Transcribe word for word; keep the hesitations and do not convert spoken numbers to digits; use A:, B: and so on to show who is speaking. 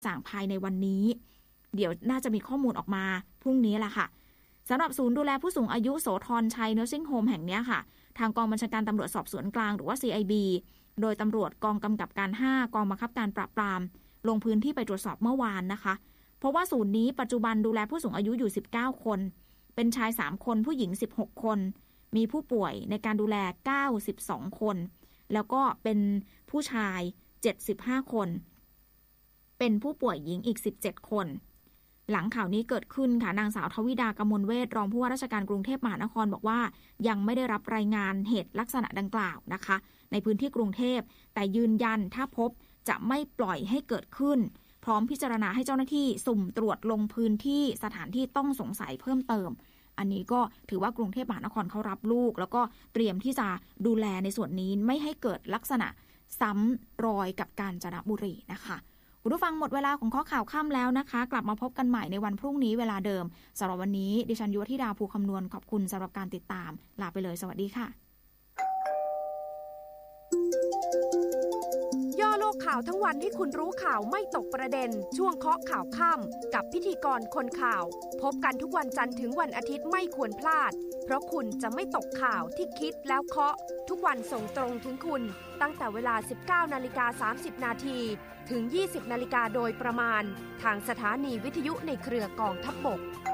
A: สั่งภายในวันนี้เดี๋ยวน่าจะมีข้อมูลออกมาพรุ่งนี้แหละค่ะสำหรับศูนย์ดูแลผู้สูงอายุโสธรชัย Nursing Home แห่งนี้ค่ะทางกองบัญชาการตำรวจสอบสวนกลางหรือว่า ซี ไอ บี โดยตำรวจกองกำกับการห้ากองบังคับการปราบปรามลงพื้นที่ไปตรวจสอบเมื่อวานนะคะเพราะว่าศูนย์นี้ปัจจุบันดูแลผู้สูงอายุอยู่สิบเก้าคนเป็นชายสามคนผู้หญิงสิบหกคนมีผู้ป่วยในการดูแลเก้าสิบสองคนแล้วก็เป็นผู้ชายเจ็ดสิบห้าคนเป็นผู้ป่วยหญิงอีกสิบเจ็ดคนหลังข่าวนี้เกิดขึ้นค่ะนางสาวทวิดากมลเวชรองผู้ว่าราชการกรุงเทพมหานครบอกว่ายังไม่ได้รับรายงานเหตุลักษณะดังกล่าวนะคะในพื้นที่กรุงเทพแต่ยืนยันถ้าพบจะไม่ปล่อยให้เกิดขึ้นพร้อมพิจารณาให้เจ้าหน้าที่สุ่มตรวจลงพื้นที่สถานที่ต้องสงสัยเพิ่มเติมอันนี้ก็ถือว่ากรุงเทพมหานครเขารับลูกแล้วก็เตรียมที่จะดูแลในส่วนนี้ไม่ให้เกิดลักษณะซ้ำรอยกับกาญจนบุรีนะคะคุณผู้ฟังหมดเวลาของข้อข่าวค่ำแล้วนะคะกลับมาพบกันใหม่ในวันพรุ่งนี้เวลาเดิมสำหรับวันนี้ดิฉันยุวธิดาภูคำนวณขอบคุณสำหรับการติดตามลาไปเลยสวัสดีค่ะ
B: ย่อโลกข่าวทั้งวันให้คุณรู้ข่าวไม่ตกประเด็นช่วงเคาะข่าวค่ำกับพิธีกรคนข่าวพบกันทุกวันจันทร์ถึงวันอาทิตย์ไม่ควรพลาดเพราะคุณจะไม่ตกข่าวที่คิดแล้วเคาะทุกวันส่งตรงถึงคุณตั้งแต่เวลา สิบเก้านาฬิกาสามสิบนาทีถึง ยี่สิบนาฬิกาโดยประมาณทางสถานีวิทยุในเครือกองทัพบก